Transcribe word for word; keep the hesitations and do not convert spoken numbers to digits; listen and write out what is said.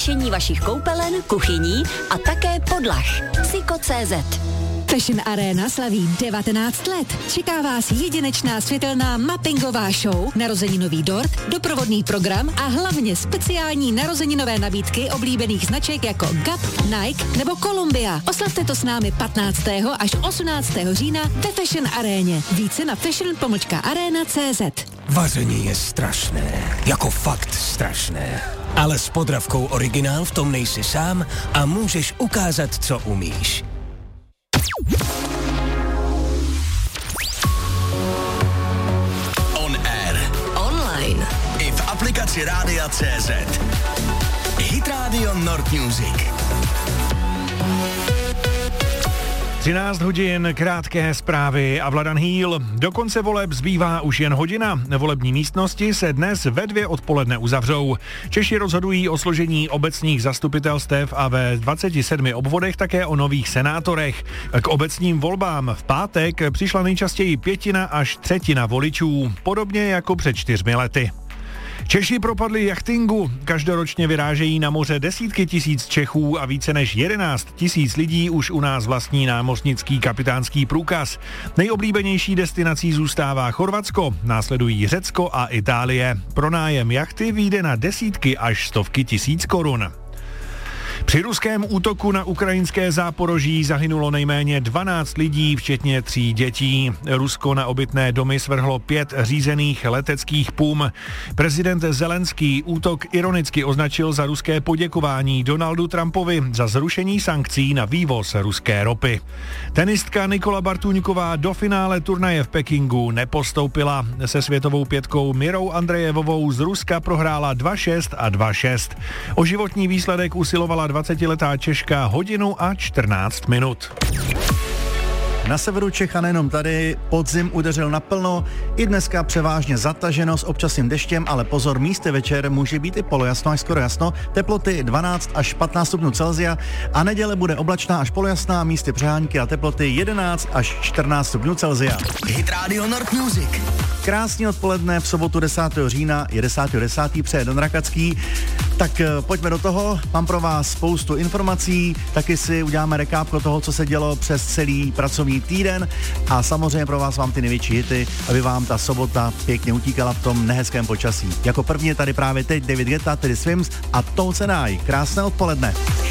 řešení vašich koupelen, kuchyní a také podlah. Siko tečka cé zet. Fashion Arena slaví devatenáct let. Čeká vás jedinečná světelná mappingová show, narozeninový dort, doprovodný program a hlavně speciální narozeninové nabídky oblíbených značek jako Gap, Nike nebo Columbia. Oslavte to s námi patnáctého až osmnáctého října ve Fashion Aréně. Více na fashion pomlčka arena tečka cé zet. Vaření je strašné, jako fakt strašné. Ale s Podravkou Originál v tom nejsi sám a můžeš ukázat, co umíš. On air. Online. I v aplikaci Rádia tečka cé zet. Hit Radio Nord Music. třináct hodin, krátké zprávy a Vladan Hýl. Do konce voleb zbývá už jen hodina. Volební místnosti se dnes ve dvě odpoledne uzavřou. Češi rozhodují o složení obecních zastupitelstev a ve dvaceti sedmi obvodech také o nových senátorech. K obecním volbám v pátek přišla nejčastěji pětina až třetina voličů, podobně jako před čtyřmi lety. Češi propadli jachtingu. Každoročně vyrážejí na moře desítky tisíc Čechů a více než jedenáct tisíc lidí už u nás vlastní námořnický kapitánský průkaz. Nejoblíbenější destinací zůstává Chorvatsko, následují Řecko a Itálie. Pronájem jachty vyjde na desítky až stovky tisíc korun. Při ruském útoku na ukrajinské Záporoží zahynulo nejméně dvanáct lidí, včetně tří dětí. Rusko na obytné domy svrhlo pět řízených leteckých pum. Prezident Zelenský útok ironicky označil za ruské poděkování Donaldu Trumpovi za zrušení sankcí na vývoz ruské ropy. Tenistka Nikola Bartuňková do finále turnaje v Pekingu nepostoupila. Se světovou pětkou Mirou Andrejevovou z Ruska prohrála dva šest a dva šest. O životní výsledek usilovala dvacetiletá Češka hodinu a čtrnáct minut. Na severu Čech a nejenom tady podzim udeřil naplno, i dneska převážně zataženo s občasným deštěm, ale pozor, místy večer může být i polojasno až skoro jasno, teploty dvanáct až patnáct stupňů Celsia a neděle bude oblačná až polojasná, místy přehánky a teploty jedenáct až čtrnáct stupňů Celsia. Hit Radio Nord Music. Krásný odpoledne v sobotu desátého října, je desátého desátého přeje Don Rakacký. Tak pojďme do toho, mám pro vás spoustu informací, taky si uděláme rekápko toho, co se dělo přes celý pracovní týden a samozřejmě pro vás mám ty největší hity, aby vám ta sobota pěkně utíkala v tom nehezkém počasí. Jako první je tady právě teď David Guetta, tedy Swims a Tones and I. Krásné odpoledne.